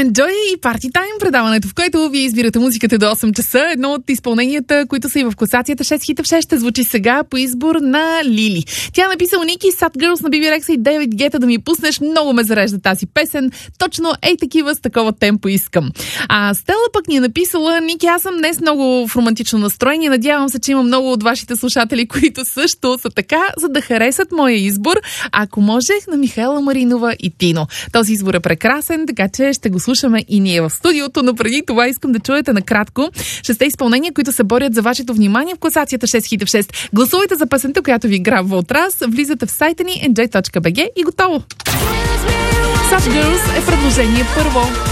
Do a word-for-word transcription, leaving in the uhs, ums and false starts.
Enjoy и Party Time, предаването, в което вие избирате музиката до осем часа. Едно от изпълненията, които са и в класацията шест хита в шест, ще звучи сега по избор на Лили. Тя написала Ники, Sad Girls на Би Би Рекса и Дейвид Гета да ми пуснеш. Много ме зарежда тази песен. Точно ей такива с такова темпо искам. А Стела пък ни е написала: Ники, аз съм днес много в романтично настроение. Надявам се, че има много от вашите слушатели, които също са така, за да харесат моя избор. Ако можех, на Михайла Маринова и Тино. Този избор е прекрасен, така че ще го слушаме и ние в студиото, но преди това искам да чуете накратко шесте изпълнения, които се борят за вашето внимание в класацията шест хита в шест. Гласувайте за песента, която ви грабва от раз, влизате в сайта ни енджой точка би джи и готово! Sad Girls е предложение първо.